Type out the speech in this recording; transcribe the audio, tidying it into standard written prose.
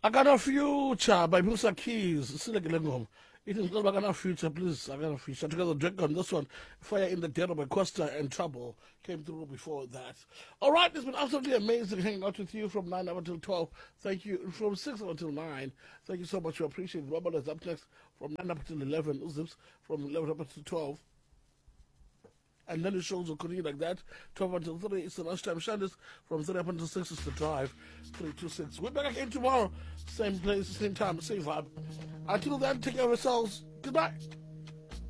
I got a future by Musa Keys. Silegelengom. It is not I got a future, please. I got a future. Together, drink on this one. Fire in the Dead by Costa and Trouble came through before that. All right, it's been absolutely amazing hanging out with you from 9 up until 12. Thank you. From 6 up until 9. Thank you so much. We appreciate it. Robert is up next from 9 up until 11. Uzips from 11 up until 12. And then the shows will continue like that. 12 until 3 is the lunchtime. Shandis from 3 up until 6 is the drive. 326. We're back again tomorrow. Same place, same time, same vibe. Until then, take care of yourselves. Good night.